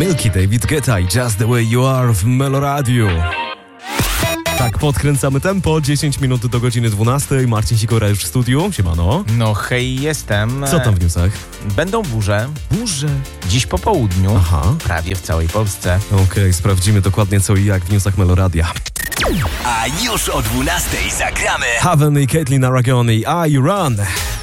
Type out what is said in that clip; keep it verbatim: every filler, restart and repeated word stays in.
Milky, David Guetta i Just the Way You Are w Meloradiu. Tak, podkręcamy tempo, dziesięć minut do godziny dwunastej. Marcin Sikora już w studiu, siemano. No hej, jestem. Co tam w newsach? Będą burze. Burze? Dziś po południu. Aha. Prawie w całej Polsce. Okej, okay, sprawdzimy dokładnie co i jak w newsach Meloradia. A już o dwunastej zagramy Haven i Caitlin Aragon i I Run.